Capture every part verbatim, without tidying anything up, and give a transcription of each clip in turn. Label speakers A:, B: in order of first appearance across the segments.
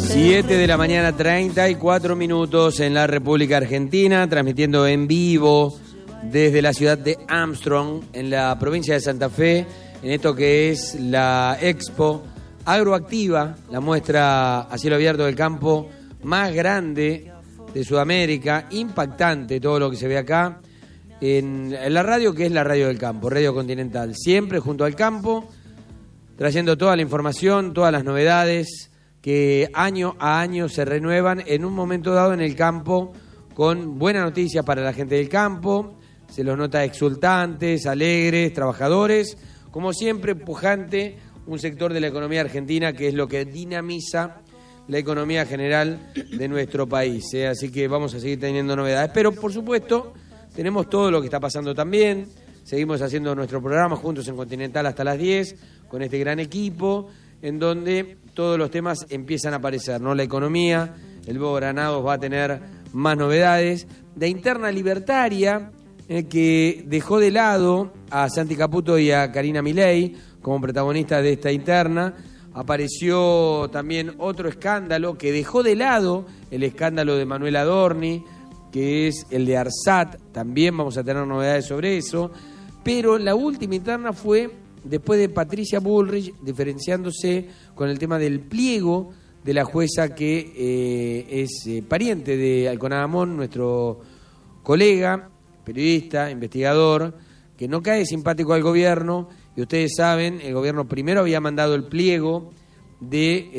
A: siete de la mañana, treinta y cuatro minutos en la República Argentina, transmitiendo en vivo desde la ciudad de Armstrong, en la provincia de Santa Fe, en esto que es la Expo Agroactiva, la muestra a cielo abierto del campo más grande de Sudamérica, impactante todo lo que se ve acá, en, en la radio que es la Radio del Campo, Radio Continental, siempre junto al campo, trayendo toda la información, todas las novedades que año a año se renuevan en un momento dado en el campo, con buenas noticias para la gente del campo, se los nota exultantes, alegres, trabajadores, como siempre pujante, un sector de la economía argentina que es lo que dinamiza la economía general de nuestro país, ¿eh? Así que vamos a seguir teniendo novedades, pero por supuesto tenemos todo lo que está pasando también, seguimos haciendo nuestro programa juntos en Continental hasta las diez, con este gran equipo, en donde todos los temas empiezan a aparecer, ¿no? La economía, el Bobo Granados va a tener más novedades, de interna libertaria, eh, que dejó de lado a Santi Caputo y a Karina Milei como protagonistas de esta interna. Apareció también otro escándalo que dejó de lado el escándalo de Manuel Adorni, que es el de ARSAT, también vamos a tener novedades sobre eso, pero la última interna fue después de Patricia Bullrich, diferenciándose con el tema del pliego de la jueza que eh, es eh, pariente de Alconada Amón, nuestro colega, periodista, investigador, que no cae simpático al gobierno, y ustedes saben, el gobierno primero había mandado el pliego de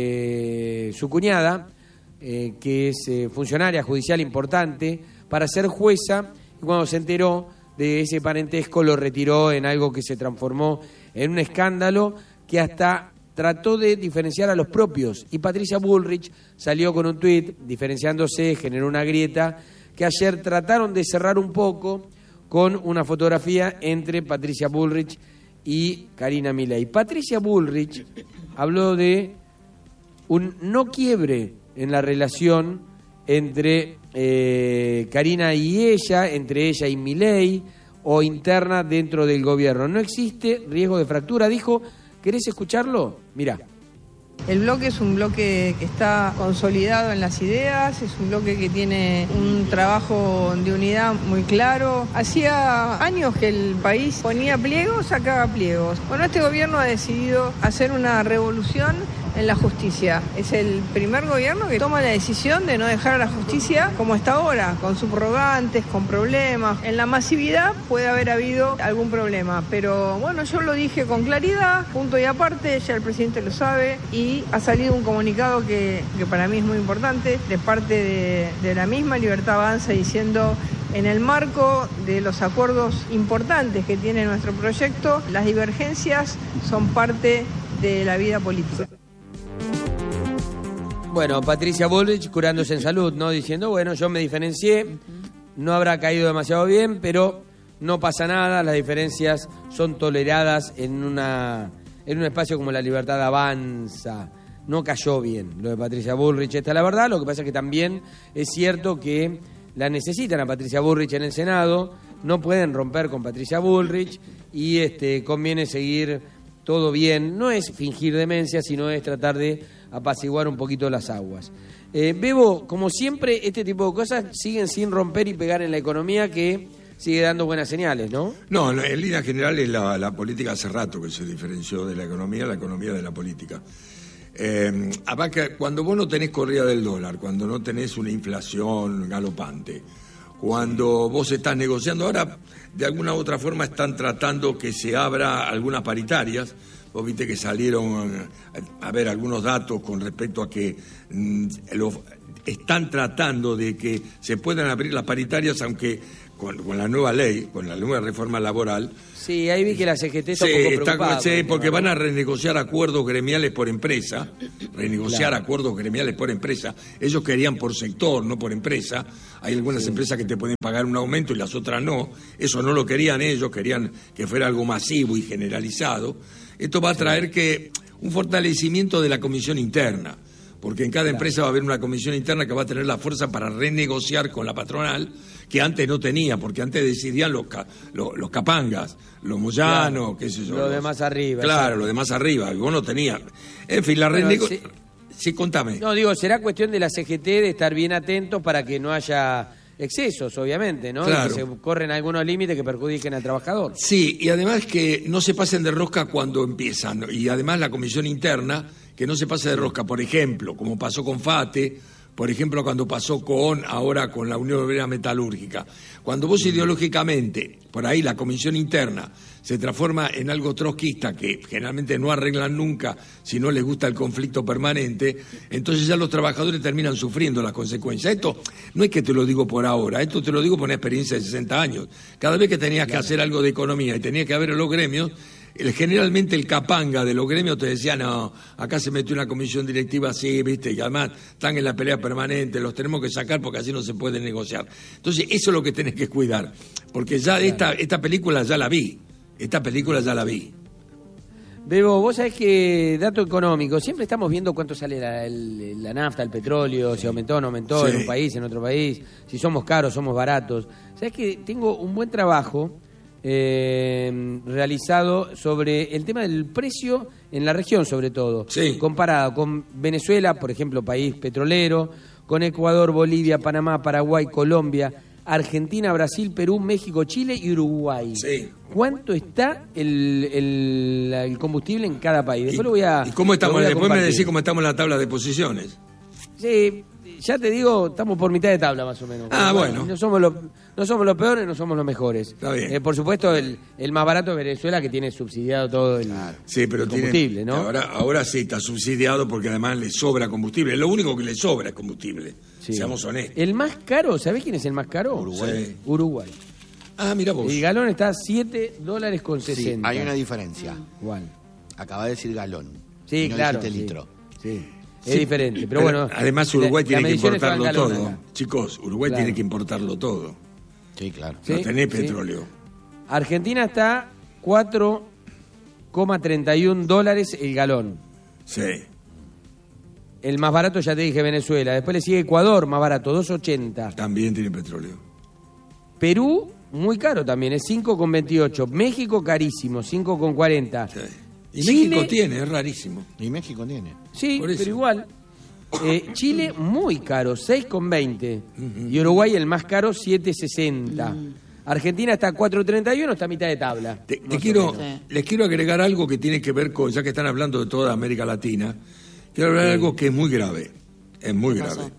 A: eh, su cuñada, eh, que es eh, funcionaria judicial importante, para ser jueza, y cuando se enteró de ese parentesco lo retiró en algo que se transformó en un escándalo que hasta trató de diferenciar a los propios. Y Patricia Bullrich salió con un tuit diferenciándose, generó una grieta que ayer trataron de cerrar un poco con una fotografía entre Patricia Bullrich y Karina Milei. Patricia Bullrich habló de un no quiebre en la relación entre eh, Karina y ella, entre ella y Milei, o interna dentro del gobierno. No existe riesgo de fractura, dijo. ¿Querés escucharlo? Mirá.
B: El bloque es un bloque que está consolidado en las ideas, es un bloque que tiene un trabajo de unidad muy claro. Hacía años que el país ponía pliegos, sacaba pliegos. Bueno, este gobierno ha decidido hacer una revolución en la justicia. Es el primer gobierno que toma la decisión de no dejar a la justicia como está ahora, con subrogantes, con problemas. En la masividad puede haber habido algún problema, pero bueno, yo lo dije con claridad, punto y aparte, ya el presidente lo sabe, y ha salido un comunicado que, que para mí es muy importante, de parte de, de la misma Libertad Avanza, diciendo: en el marco de los acuerdos importantes que tiene nuestro proyecto, las divergencias son parte de la vida política.
A: Bueno, Patricia Bullrich curándose en salud, ¿no? Diciendo, bueno, yo me diferencié, no habrá caído demasiado bien, pero no pasa nada, las diferencias son toleradas en una en un espacio como la Libertad Avanza. No cayó bien lo de Patricia Bullrich, esta es la verdad. Lo que pasa es que también es cierto que la necesitan a Patricia Bullrich en el Senado, no pueden romper con Patricia Bullrich y este conviene seguir todo bien. No es fingir demencia, sino es tratar de apaciguar un poquito las aguas. Eh, Bebo, como siempre, este tipo de cosas siguen sin romper y pegar en la economía, que sigue dando buenas señales, ¿no?
C: No, en líneas generales la, la política hace rato que se diferenció de la economía, la economía de la política. Eh, aparte, cuando vos no tenés corrida del dólar, cuando no tenés una inflación galopante, cuando vos estás negociando, ahora de alguna u otra forma están tratando que se abra algunas paritarias. Vos viste que salieron a ver algunos datos con respecto a que mmm, lo, están tratando de que se puedan abrir las paritarias, aunque con, con la nueva ley, con la nueva reforma laboral.
A: Sí, ahí vi que la C G T está
C: sí,
A: un poco
C: está,
A: preocupada.
C: Sí, porque van a renegociar acuerdos gremiales por empresa, renegociar claro. acuerdos gremiales por empresa. Ellos querían por sector, no por empresa. Hay algunas sí. empresas que te pueden pagar un aumento y las otras no. Eso no lo querían ellos, querían que fuera algo masivo y generalizado. Esto va a traer que un fortalecimiento de la comisión interna, porque en cada claro. empresa va a haber una comisión interna que va a tener la fuerza para renegociar con la patronal, que antes no tenía, porque antes decidían los, los, los capangas, los moyanos, claro. qué sé yo.
A: Lo de más arriba.
C: Claro, lo de más arriba, vos no tenías. En fin, la
A: bueno,
C: renegociación... Sí, contame.
A: No, digo, será cuestión de la C G T de estar bien atentos para que no haya excesos, obviamente, ¿no?
C: Claro.
A: Y que se corren algunos límites que perjudiquen al trabajador.
C: Sí, y además que no se pasen de rosca cuando empiezan. Y además la comisión interna, que no se pase de rosca, por ejemplo, como pasó con FATE, por ejemplo, cuando pasó con, ahora con la Unión Obrera Metalúrgica. Cuando vos ideológicamente, por ahí la comisión interna, se transforma en algo trotskista, que generalmente no arreglan nunca si no les gusta el conflicto permanente, entonces ya los trabajadores terminan sufriendo las consecuencias. Esto no es que te lo digo por ahora, esto te lo digo por una experiencia de sesenta años. Cada vez que tenías que hacer algo de economía y tenías que ver a los gremios, el, generalmente el capanga de los gremios te decía, no, acá se metió una comisión directiva así, viste, y además están en la pelea permanente, los tenemos que sacar porque así no se puede negociar. Entonces eso es lo que tenés que cuidar, porque ya claro. esta, esta película ya la vi, esta película ya la vi.
A: Bebo, vos sabés que, dato económico, siempre estamos viendo cuánto sale la, el, la nafta, el petróleo, si aumentó o no aumentó sí. en un país, en otro país, si somos caros, somos baratos. Sabés que tengo un buen trabajo eh, realizado sobre el tema del precio en la región, sobre todo,
C: sí.
A: comparado con Venezuela, por ejemplo, país petrolero, con Ecuador, Bolivia, Panamá, Paraguay, Colombia, Argentina, Brasil, Perú, México, Chile y Uruguay.
C: Sí.
A: ¿Cuánto está el, el, el combustible en cada país? Después
C: ¿Y,
A: lo voy a.
C: ¿y cómo estamos?
A: Voy a
C: después
A: compartir.
C: me decís cómo estamos en la tabla de posiciones.
A: Sí, ya te digo, estamos por mitad de tabla más o menos.
C: Ah, bueno. bueno.
A: No somos los, no somos los peores, no somos los mejores.
C: Está bien.
A: Eh, por supuesto, el, el más barato es Venezuela, que tiene subsidiado todo el,
C: sí, pero
A: el combustible,
C: tiene,
A: ¿no?
C: Ahora, ahora sí está subsidiado porque además le sobra combustible. Lo único que le sobra es combustible.
A: Sí.
C: Seamos honestos.
A: El más caro, ¿sabés quién es el más caro?
C: Uruguay.
A: Sí. Uruguay.
C: Ah, mira vos.
A: El galón está a siete dólares con sesenta.
D: Sí, hay una diferencia.
A: ¿Cuál?
D: Acaba de decir galón.
A: Sí,
D: y no
A: claro.
D: dijiste
A: Sí,
D: litro.
A: sí. Es
C: Sí,
A: diferente, pero,
C: pero
A: bueno.
C: además Uruguay
A: la,
C: tiene
A: la
C: que
A: importarlo
C: importarlo todo. Acá. Chicos, Uruguay
A: claro.
C: tiene que importarlo todo.
D: Sí, claro.
A: ¿Sí?
C: No tenés
A: Sí.
C: petróleo.
A: Argentina está cuatro coma treinta y uno dólares el galón.
C: Sí.
A: El más barato ya te dije Venezuela. Después le sigue Ecuador, más barato, dos ochenta.
C: También tiene petróleo.
A: Perú, muy caro también, es cinco con veintiocho. México, carísimo, cinco con cuarenta.
C: Sí. Y
A: Chile,
C: México tiene, es rarísimo.
D: Y México tiene.
A: Sí,
C: Por eso.
A: pero igual. Eh, Chile, muy caro, seis con veinte. Uh-huh. Y Uruguay, el más caro, siete sesenta. Uh-huh. Argentina está a cuatro treinta y uno, está a mitad de tabla.
C: Te, te quiero, sí. Les quiero agregar algo que tiene que ver con, ya que están hablando de toda América Latina, quiero hablar de algo que es muy grave. Es muy grave. Pasó?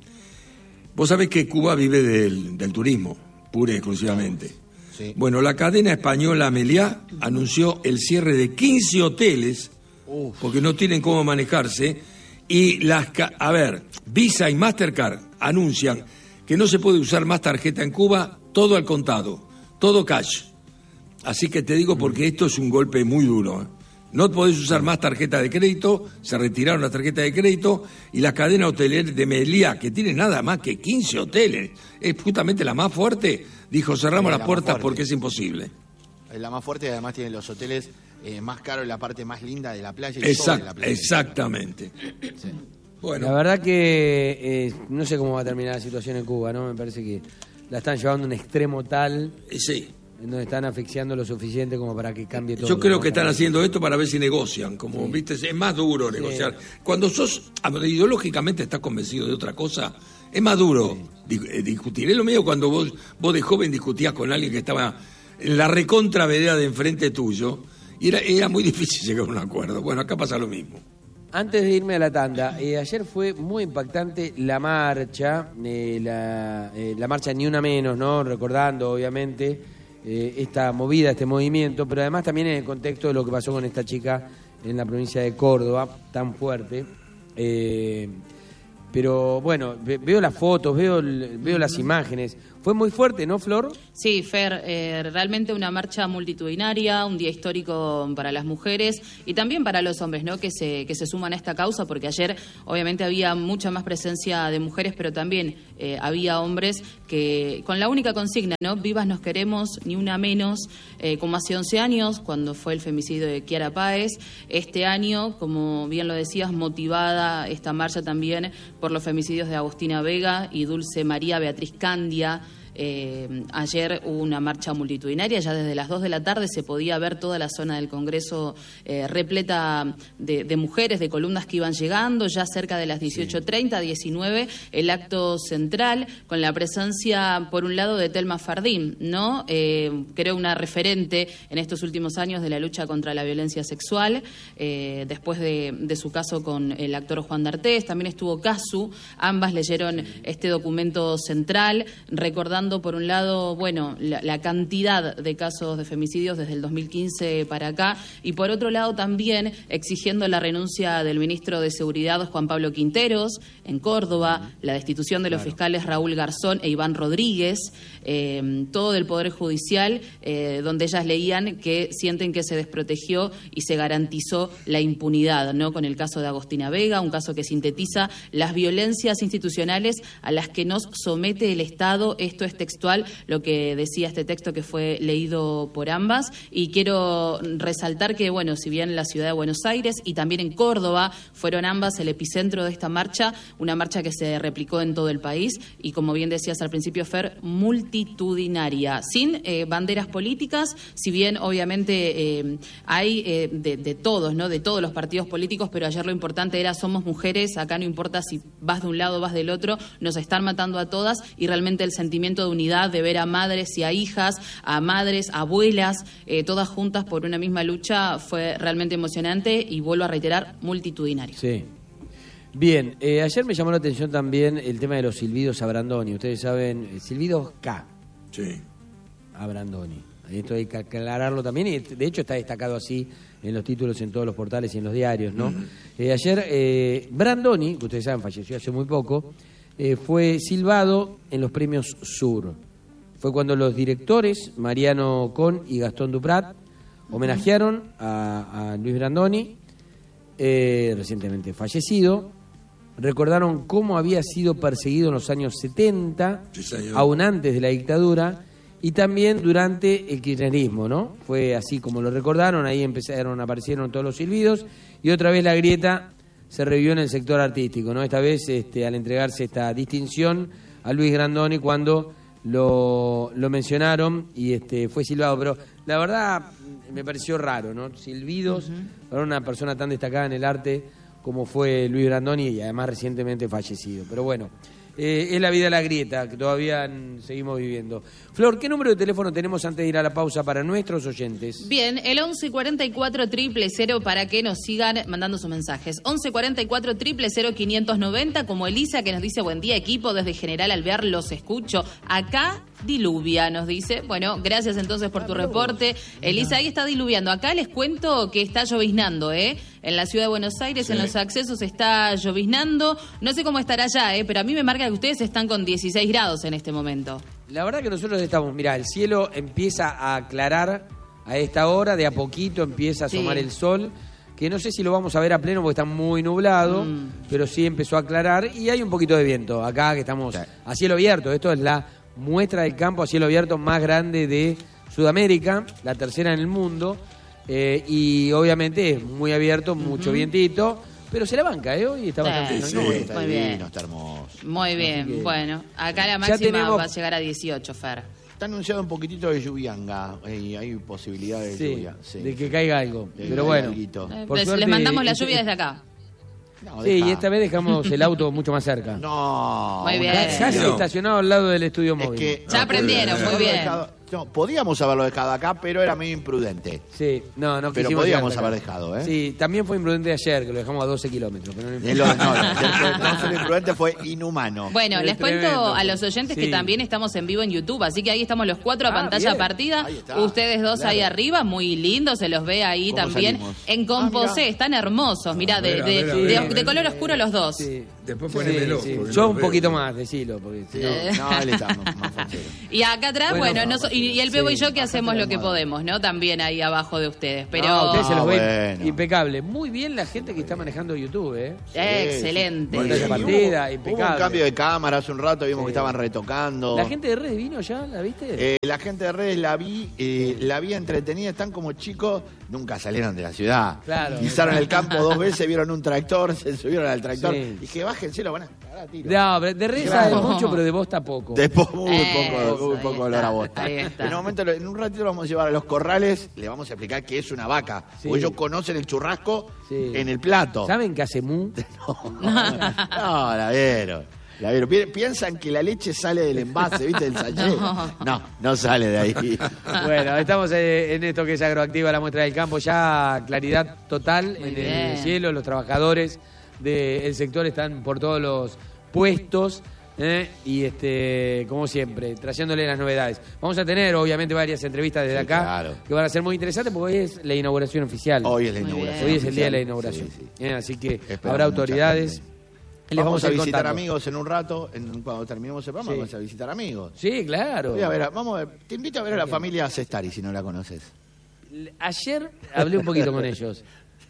C: Vos sabés que Cuba vive del, del turismo, pura y exclusivamente. Sí. Bueno, la cadena española Meliá anunció el cierre de quince hoteles Uf. porque no tienen cómo manejarse. Y las, a ver, Visa y Mastercard anuncian que no se puede usar más tarjeta en Cuba, todo al contado, todo cash. Así que te digo porque esto es un golpe muy duro. ¿eh? No podés usar más tarjeta de crédito, se retiraron las tarjetas de crédito y la cadena hotelera de Meliá, que tiene nada más que quince hoteles, es justamente la más fuerte, dijo cerramos las puertas porque es imposible.
D: Es la más fuerte y además tiene los hoteles eh, más caros en la parte más linda de la playa. Y
C: Exact,
D: sobre la playa.
C: Exactamente. Sí.
A: Bueno. La verdad que eh, no sé cómo va a terminar la situación en Cuba, ¿no? Me parece que la están llevando a un extremo tal...
C: Sí.
A: En donde están asfixiando lo suficiente como para que cambie todo.
C: Yo creo
A: ¿no?
C: que están haciendo esto para ver si negocian, como sí. viste, es más duro sí. negociar. Cuando sos ideológicamente estás convencido de otra cosa, es más duro sí. discutir. Es lo mismo cuando vos, vos de joven discutías con alguien que estaba en la recontra vereda de enfrente tuyo y era, era muy difícil llegar a un acuerdo. Bueno, acá pasa lo mismo.
A: Antes de irme a la tanda, eh, ayer fue muy impactante la marcha, eh, la, eh, la marcha Ni Una Menos, ¿no? Recordando, obviamente, Eh, esta movida, este movimiento, pero además también en el contexto de lo que pasó con esta chica en la provincia de Córdoba, tan fuerte. Eh, pero bueno, ve, veo las fotos, veo, veo las imágenes. Fue muy fuerte, ¿no, Flor?
E: Sí, Fer, eh, realmente una marcha multitudinaria, un día histórico para las mujeres y también para los hombres, ¿no? Que se, que se suman a esta causa, porque ayer obviamente había mucha más presencia de mujeres, pero también eh, había hombres que con la única consigna, ¿no? Vivas nos queremos, ni una menos, eh, como hace once años, cuando fue el femicidio de Kiara Páez. Este año, como bien lo decías, motivada esta marcha también por los femicidios de Agustina Vega y Dulce María Beatriz Candia. Eh, ayer hubo una marcha multitudinaria, ya desde las dos de la tarde se podía ver toda la zona del Congreso eh, repleta de, de mujeres, de columnas que iban llegando, ya cerca de las dieciocho treinta, diecinueve, el acto central, con la presencia, por un lado, de Telma Fardín, ¿no? Eh, creo una referente en estos últimos años de la lucha contra la violencia sexual, eh, después de, de su caso con el actor Juan D'Artés. También estuvo Casu, ambas leyeron este documento central, recordando, por un lado, bueno, la, la cantidad de casos de femicidios desde el dos mil quince para acá, y por otro lado también exigiendo la renuncia del ministro de Seguridad, Juan Pablo Quinteros, en Córdoba, la destitución de los claro. fiscales Raúl Garzón e Iván Rodríguez, eh, todo del Poder Judicial, eh, donde ellas leían que sienten que se desprotegió y se garantizó la impunidad, ¿no? Con el caso de Agostina Vega, un caso que sintetiza las violencias institucionales a las que nos somete el Estado. Esto es textual lo que decía este texto que fue leído por ambas, y quiero resaltar que, bueno, si bien la ciudad de Buenos Aires y también en Córdoba fueron ambas el epicentro de esta marcha, una marcha que se replicó en todo el país y, como bien decías al principio, Fer, multitudinaria, sin eh, banderas políticas, si bien obviamente eh, hay eh, de, de todos, ¿no? De todos los partidos políticos, pero ayer lo importante era somos mujeres, acá no importa si vas de un lado o vas del otro, nos están matando a todas, y realmente el sentimiento de unidad, de ver a madres y a hijas, a madres, abuelas, eh, todas juntas por una misma lucha, fue realmente emocionante y, vuelvo a reiterar, multitudinario.
A: Sí. Bien, eh, ayer me llamó la atención también el tema de los silbidos a Brandoni. Ustedes saben, eh, silbidos K.
C: Sí.
A: A Brandoni. Esto hay que aclararlo también, y de hecho está destacado así en los títulos, en todos los portales y en los diarios, ¿no? Uh-huh. Eh, ayer, eh, Brandoni, que ustedes saben, falleció hace muy poco, eh, fue silbado en los premios Sur. Fue cuando los directores, Mariano Con y Gastón Duprat, homenajearon a, a Luis Brandoni, eh, recientemente fallecido. Recordaron cómo había sido perseguido en los años setenta, sí, aún antes de la dictadura, y también durante el kirchnerismo, ¿no? Fue así como lo recordaron, ahí empezaron, aparecieron todos los silbidos, y otra vez la grieta se revivió en el sector artístico, ¿no? Esta vez este, al entregarse esta distinción a Luis Brandoni cuando lo, lo mencionaron y este, fue silbado, pero la verdad me pareció raro, ¿no? Silbidos uh-huh. para una persona tan destacada en el arte como fue Luis Brandoni, y además recientemente fallecido. Pero bueno, eh, es la vida de la grieta que todavía seguimos viviendo. Flor, ¿qué número de teléfono tenemos antes de ir a la pausa para nuestros oyentes?
E: Bien, el once cuarenta y cuatro, triple cero para que nos sigan mandando sus mensajes. once cuarenta y cuatro, triple cero, quinientos noventa, como Elisa, que nos dice: buen día, equipo, desde General Alvear los escucho. Acá diluvia, nos dice. Bueno, gracias entonces por tu reporte. Elisa, ahí está diluviando. Acá les cuento que está lloviznando, ¿eh? En la ciudad de Buenos Aires, sí. En los accesos está lloviznando. No sé cómo estará allá, ¿eh? Pero a mí me marca que ustedes están con dieciséis grados en este momento.
A: La verdad que nosotros estamos, mirá, el cielo empieza a aclarar a esta hora, de a poquito empieza a asomar sí. el sol, que no sé si lo vamos a ver a pleno porque está muy nublado, mm. pero sí empezó a aclarar, y hay un poquito de viento acá, que estamos sí. a cielo abierto. Esto es la muestra del campo a cielo abierto más grande de Sudamérica, la tercera en el mundo, eh, y obviamente es muy abierto, mucho uh-huh. vientito, pero se la banca, ¿eh? Hoy está bastante...
D: Sí,
A: no,
D: sí,
A: no,
D: está
E: muy
D: divino,
E: bien.
D: Está hermoso.
E: Muy bien,
A: que,
E: bueno, acá la máxima
A: tenemos...
E: va a llegar a dieciocho, Fer.
D: Está anunciado un poquitito de lluvianga, hay, hay posibilidad de
A: sí,
D: lluvia. Sí.
A: De que caiga algo,
D: de
A: pero bueno.
E: Eh,
A: por
E: les,
A: suerte,
E: les mandamos la
A: este,
E: lluvia desde acá.
D: No,
A: sí, y esta vez dejamos el auto mucho más cerca.
D: No.
E: Muy bien.
A: Casi
C: no.
A: estacionado al lado del estudio
D: Es
A: móvil.
D: que,
E: ya
D: no,
E: aprendieron, muy bien.
D: Dejado, no, podíamos haberlo dejado acá, pero era medio imprudente.
A: Sí, no, no
D: Pero
A: quisimos
D: podíamos
A: dejarlo
D: haber
A: acá.
D: dejado, ¿eh?
A: Sí, también fue imprudente ayer, que lo dejamos a doce kilómetros. Pero no,
D: no, no, no, no solo imprudente, fue inhumano.
E: Bueno,
A: Es
E: les
A: tremendo.
E: cuento a los oyentes
A: Sí.
E: que también estamos en vivo en YouTube, así que ahí estamos los cuatro a
A: Ah,
E: pantalla
A: bien.
E: partida.
D: Ahí está.
E: Ustedes dos
D: Claro.
E: ahí arriba, muy lindos, se los ve ahí
D: ¿Cómo
E: también.
D: salimos?
E: En Composé,
D: Ah,
E: están hermosos, mirá,
C: A
E: de,
C: ver, a
E: de,
C: ver, a
E: de-
C: ver, a
E: de
C: ver.
E: color oscuro los dos.
A: Sí.
C: Después
A: Sí,
C: ponémelo.
A: sí.
C: porque
A: Yo
C: no
A: un
C: veo.
A: poquito más, decilo. Porque, si no-
E: Eh.
D: No, él está más, más fachero.
E: Y acá atrás,
A: Bueno,
E: bueno,
A: no,
E: no so- y y, y el Bebo
A: Sí,
E: y yo que hacemos lo que
D: almohada.
E: podemos, ¿no? También ahí abajo de ustedes. Pero
A: No, ustedes se los
D: Ah,
A: ven
D: bueno.
A: impecable. Muy bien la gente que está manejando YouTube, ¿eh?
E: excelente.
A: Bueno, esa
D: Y
A: partida,
D: hubo,
A: impecable.
D: hubo un cambio de cámara hace un rato, vimos
A: Sí.
D: que estaban retocando.
A: ¿La gente de Red vino ya? ¿La viste?
D: Eh, la gente de redes la vi, eh, la vi entretenida, están como chicos, nunca salieron de la ciudad.
A: Claro.
D: Pisaron el campo dos veces, vieron un tractor, se subieron al tractor.
A: Sí.
D: Dije, bájense, lo van a cagar a tiro.
A: No, pero de Red
D: Claro.
A: sabe mucho, pero de vos tampoco.
D: Después muy
E: Eso,
D: poco, muy
E: ahí
D: poco
E: está,
D: olor a bosta.
E: ahí está.
D: En un momento, en un ratito lo vamos a llevar a los corrales, le vamos a explicar qué es una vaca.
A: Sí.
D: Porque ellos conocen el churrasco
A: Sí.
D: en el plato.
A: ¿Saben Casemú?
D: No, la vieron. La vieron. Pi- Piensan que la leche sale del envase, ¿viste? Del sachet. No, no sale de ahí.
A: Bueno, estamos eh, en esto que es Agroactiva, la muestra del campo. Ya claridad total
E: Muy
A: en
E: bien.
A: el cielo. Los trabajadores del sector están por todos los puestos. ¿eh? Y este, como siempre, trayéndole las novedades. Vamos a tener, obviamente, varias entrevistas desde
D: Sí,
A: acá
D: claro.
A: que van a ser muy interesantes porque hoy es la inauguración oficial.
D: Hoy es la
E: Muy
D: inauguración.
A: Hoy es el día de la
D: oficial.
A: inauguración.
D: Sí, sí.
A: ¿eh? Así que
D: Esperamos
A: habrá
D: mucha
A: autoridades.
D: gente.
A: Y les
D: Vamos,
A: vamos,
D: a
A: ir
D: visitar
A: contando.
D: amigos en un rato, en- cuando terminemos el programa,
A: Sí.
D: vamos a visitar amigos.
A: Sí, claro.
D: Voy a ver, vamos a ver, te invito a ver a la familia Cestari si no la conoces.
A: Ayer hablé un poquito con ellos.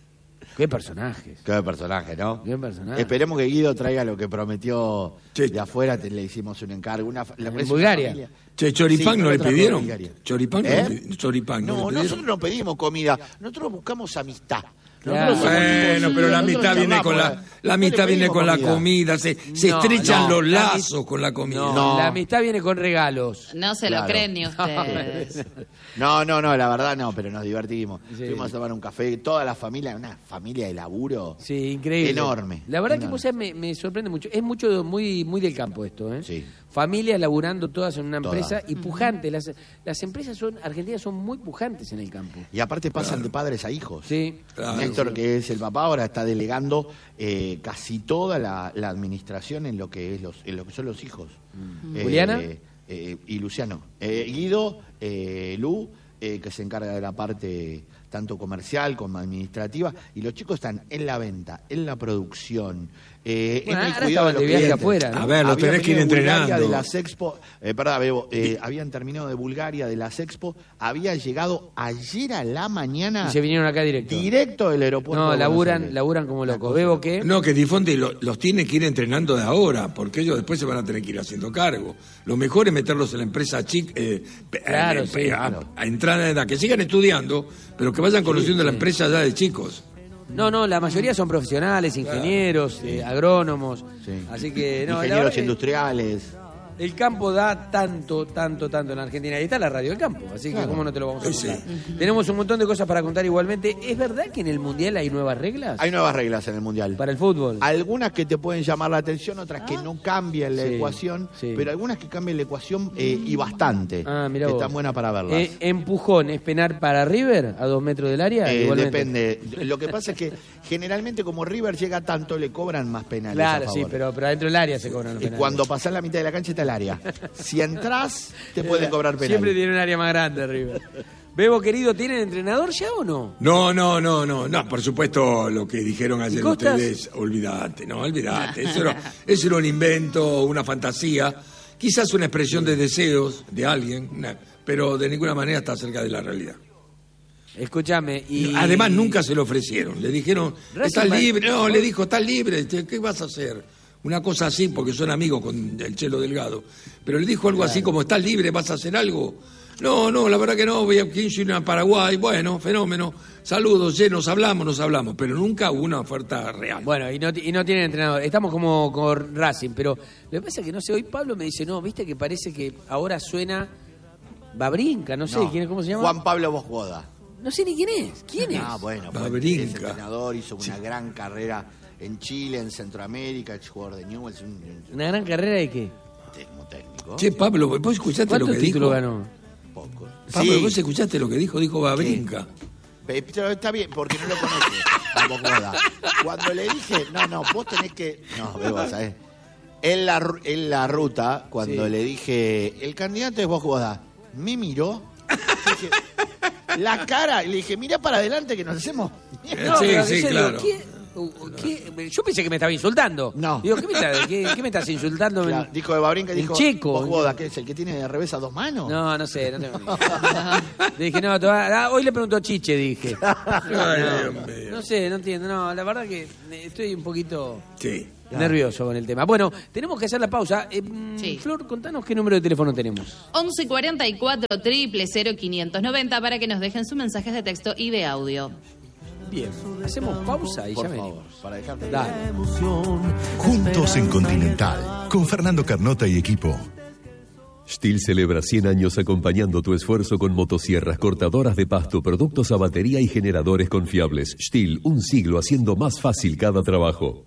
A: Qué personajes.
D: Qué personaje, ¿no?
A: Qué personaje.
D: Esperemos que Guido traiga lo que prometió
C: Sí.
D: de afuera, te, le hicimos un encargo. Una, la-
A: ¿En
D: es una
A: Bulgaria?
D: familia-
C: Che, choripán
D: Sí,
C: no le
D: otra
C: pidieron.
D: Bulgaria.
C: Choripán,
D: ¿Eh?
C: no, le pi- choripán no,
D: No,
C: le pidieron.
D: nosotros no pedimos comida, nosotros buscamos amistad.
A: Claro.
D: Nosotros somos
C: Bueno,
D: tipos,
C: pero
D: sí,
C: la
D: nosotros
C: amistad viene
D: charlamos,
C: con la,
D: no
C: la
D: le
C: amistad viene
D: pedimos
C: con la comida, se, se
A: No,
C: estrechan
A: no,
C: los
A: la
C: lazos con la comida.
A: No,
D: No.
A: la amistad viene con regalos.
E: No se
D: Claro.
E: lo creen ni ustedes.
D: No, no, no, la verdad no, pero nos divertimos.
A: Sí.
D: Fuimos a tomar un café, toda la familia, una familia de laburo.
A: Sí, increíble.
D: Enorme.
A: La verdad
D: Enorme.
A: que pues, me, me sorprende mucho. Es mucho muy muy del campo esto, ¿eh?
D: Sí.
A: Familias laburando todas en una
D: Todas.
A: empresa y pujantes. Las, las empresas son argentinas son muy pujantes en el campo.
D: Y aparte pasan de padres a hijos.
A: Sí.
C: Claro.
D: Néstor, que es el papá, ahora está delegando eh, casi toda la, la administración en lo que es los, en lo que son los hijos. Eh,
A: ¿Juliana?
D: eh, y Luciano. Eh, Guido, eh, Lu, eh, que se encarga de la parte tanto comercial como administrativa, y los chicos están en la venta, en la producción, eh,
A: Bueno,
D: en el
A: ahora
D: cuidado de
A: estaban
D: los
A: de viaje
D: clientes.
A: afuera, ¿no?
C: A ver, los
D: Habían
C: tenés que ir
D: venido de Bulgaria,
C: entrenando.
D: de las Expo, eh, perdón, Bebo, eh, habían terminado de Bulgaria, de las Expo, habían llegado ayer a la mañana
A: Y se vinieron acá directo.
D: directo del aeropuerto.
A: No,
D: de Buenos
A: laburan,
D: Aires.
A: laburan como
D: Una
A: locos.
D: cosa.
A: ¿Bebo qué?
C: No, que Difonte lo- los tiene que ir entrenando de ahora, porque ellos después se van a tener que ir haciendo cargo. Lo mejor es meterlos en la empresa chica, eh, pe-
A: Claro,
C: eh,
A: sí,
C: pe-
A: claro.
C: a, a entrar en edad, que sigan estudiando, pero que vayan conociendo la empresa ya de chicos.
A: No, no, la mayoría son profesionales, ingenieros, eh, agrónomos.
D: Sí.
A: Así que, no, la
D: Ingenieros
A: verdad que
D: industriales.
A: el campo da tanto, tanto, tanto en la Argentina. Y está la radio del campo, así que cómo no te lo vamos a
C: Sí,
A: contar. Tenemos un montón de cosas para contar igualmente. ¿Es verdad que en el Mundial hay nuevas reglas
D: Hay nuevas reglas en el Mundial.
A: para el fútbol?
D: Algunas que te pueden llamar la atención, otras que no cambian la
A: Sí,
D: ecuación,
A: sí.
D: pero algunas que cambian la ecuación eh, y bastante.
A: Ah, mirá
D: que
A: vos.
D: están buenas para verlas.
A: Eh, ¿Empujón es penar para River a dos metros del área?
D: Eh,
A: Igualmente.
D: depende. Lo que pasa es que generalmente como River llega tanto, le cobran más penales.
A: Claro,
D: a
A: sí,
D: favor.
A: pero, pero adentro del área se cobran los
D: Y
A: penales.
D: cuando pasás la mitad de la cancha está el área. Si entras, te pueden cobrar penales.
A: Siempre tiene un área más grande River. Bebo, querido, ¿tienen entrenador ya o no?
C: No, no, no, no, no, por supuesto lo que dijeron ayer
A: Costas?
C: ustedes, olvídate, no, olvídate, eso era, eso era un invento, una fantasía, quizás una expresión de deseos de alguien, una- pero de ninguna manera está cerca de la realidad.
A: Escúchame. Y...
C: Además nunca se lo ofrecieron, le dijeron,
A: Racing
C: estás
A: va-
C: libre, no, le dijo, estás libre, ¿qué vas a hacer? Una cosa así, porque son amigos con el Chelo Delgado, pero le dijo algo así como, estás libre, ¿vas a hacer algo? No, no, la verdad que no, voy a quince ir a Paraguay, bueno, fenómeno, saludos, sí, nos hablamos, nos hablamos, pero nunca hubo una oferta real.
A: Bueno, y no, y no tienen entrenador. Estamos como con Racing, pero lo que pasa es que no sé, hoy Pablo me dice, no, viste que parece que ahora suena Babrinca, no sé,
D: No.
A: ¿quién, ¿cómo se llama?
D: Juan Pablo Bosboda.
A: No sé ni quién es. ¿Quién es?
D: Ah, bueno, fue
C: Babrinca.
D: es entrenador, hizo una gran carrera en Chile, en Centroamérica, es jugador de Newell's, un, un-
A: ¿Una gran carrera de qué?
D: como técnico.
C: Che, Pablo, ¿vos escuchaste lo
A: ¿Cuántos
C: que
A: títulos
C: dijo?
A: ganó?
D: Poco.
C: Pablo,
D: Sí,
C: ¿vos escuchaste lo que dijo? Dijo Babrinca.
D: pe- pero está bien, porque no lo conoce a Bosboda. Cuando le dije, no, no, vos tenés que... No, Bebo, ¿sabés? En la, ru- en la ruta, cuando
A: Sí.
D: le dije, el candidato es Bosboda, me miró, dije, la cara, y le dije, mira para adelante que nos hacemos...
C: Sí,
A: pero
C: sí,
A: yo digo,
C: claro.
A: ¿quién? ¿Qué? Yo pensé que me estaba insultando.
D: No.
A: Digo, ¿qué me, está- qué- qué me estás insultando?
D: Claro, dijo de Babrinca,
A: en
D: dijo,
A: checo.
D: ¿vos, Boda, qué es el que tiene de revés a dos manos?
A: No, no sé, no tengo ni idea. Dije, no, te va- ah, hoy le preguntó Chiche, dije.
C: Ay, Dios
A: No,
C: mío.
A: no sé, no entiendo. No, la verdad que estoy un poquito
C: Sí.
A: nervioso con el tema. Bueno, tenemos que hacer la pausa. Eh, mm,
E: Sí.
A: Flor, contanos qué número de teléfono tenemos.
E: once cuarenta y cuatro, triple cero, quinientos noventa para que nos dejen sus mensajes de texto y de audio.
A: Bien, hacemos pausa y
D: Por
A: ya
D: favor,
A: venimos.
D: para dejarte.
A: Dale.
F: Juntos en Continental, con Fernando Carnota y equipo.
G: Stihl celebra cien años acompañando tu esfuerzo con motosierras, cortadoras de pasto, productos a batería y generadores confiables. Stihl, un siglo haciendo más fácil cada trabajo.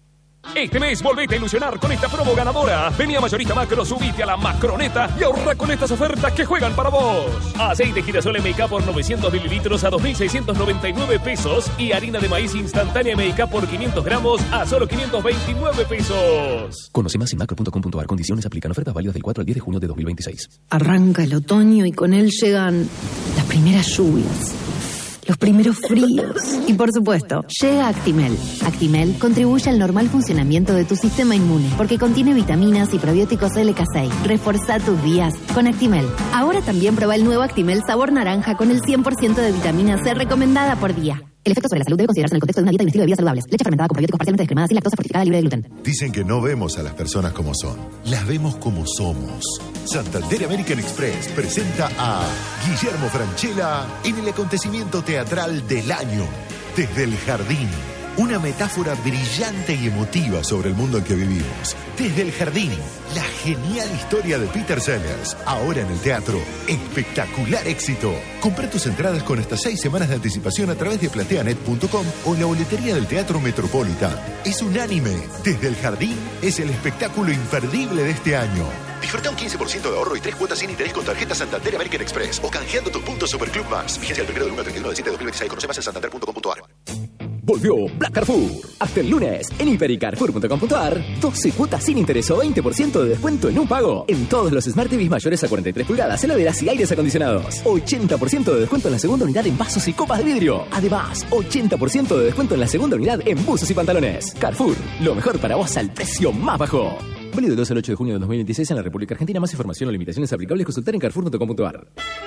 H: Este mes volvete a ilusionar con esta promo ganadora. Vení a Mayorista Macro, subite a la Macroneta y ahorra con estas ofertas que juegan para vos. Aceite girasol M K por novecientos mililitros a dos mil seiscientos noventa y nueve pesos y harina de maíz instantánea M K por quinientos gramos a solo quinientos veintinueve pesos.
I: Conoce más en macro punto com punto a r. Condiciones aplican. Ofertas válidas del cuatro al diez de junio de dos mil veintiséis.
J: Arranca el otoño y con él llegan las primeras lluvias, los primeros fríos. Y por supuesto, llega Actimel. Actimel contribuye al normal funcionamiento de tu sistema inmune porque contiene vitaminas y probióticos L K seis. Reforzá tus días con Actimel. Ahora también prueba el nuevo Actimel sabor naranja con el cien por ciento de vitamina C recomendada por día. El efecto sobre la salud debe considerarse en el contexto de una dieta y un estilo de vida saludables. Leche fermentada con probióticos parcialmente descremadas y lactosa fortificada libre de gluten.
F: Dicen que no vemos a las personas como son, las vemos como somos. Santander American Express presenta a Guillermo Francella en el acontecimiento teatral del año, Desde el Jardín. Una metáfora brillante y emotiva sobre el mundo en que vivimos. Desde el Jardín, la genial historia de Peter Sellers. Ahora en el teatro, espectacular éxito. Comprá tus entradas con hasta seis semanas de anticipación a través de plateanet punto com o la boletería del Teatro Metropolitan. Es unánime. Desde el Jardín es el espectáculo imperdible de este año. Disfruta un quince por ciento de ahorro y tres cuotas sin interés con tarjeta Santander American Express o canjeando tus puntos Superclub Max. Vigencia el primero del uno al treinta y uno de diciembre de dos mil veintiséis. Conoce más en santander punto com punto a r.
I: Volvió Black Carrefour. Hasta el lunes en hiper y carrefour punto com punto a r. doce cuotas sin interés o veinte por ciento de descuento en un pago. En todos los Smart T Vs mayores a cuarenta y tres pulgadas, heladeras y aires acondicionados. ochenta por ciento de descuento en la segunda unidad en vasos y copas de vidrio. Además, ochenta por ciento de descuento en la segunda unidad en buzos y pantalones. Carrefour, lo mejor para vos al precio más bajo. Válido del dos al ocho de junio de dos mil veintiséis en la República Argentina. Más información o limitaciones aplicables consultar en carrefour punto com punto a r.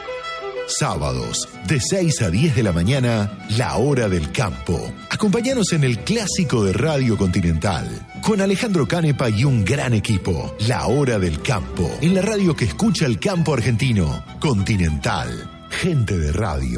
F: Sábados, de seis a diez de la mañana, La Hora del Campo. Acompáñanos en el clásico de Radio Continental. Con Alejandro Canepa y un gran equipo. La Hora del Campo. En la radio que escucha el campo argentino. Continental. Gente de radio.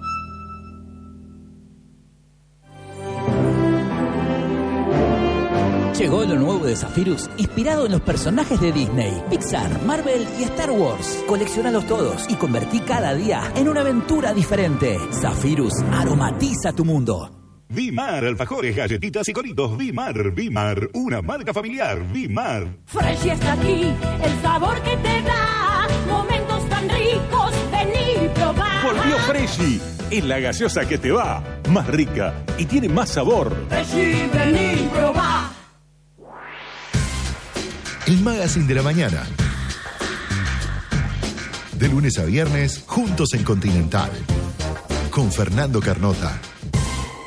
K: Llegó lo nuevo de Zephyrus, inspirado en los personajes de Disney, Pixar, Marvel y Star Wars. Coleccionalos todos y convertí cada día en una aventura diferente. Zephyrus aromatiza tu mundo.
L: Vimar, alfajores, galletitas y coritos. Vimar, Vimar, una marca familiar. Vimar.
M: Fresh está aquí, el sabor que te da. Momentos tan ricos, vení y probá.
L: Volvió Freshy, es la gaseosa que te va. Más rica y tiene más sabor.
M: Freshy, vení y probá.
F: El Magazine de la Mañana. De lunes a viernes, juntos en Continental. Con Fernando Carnota.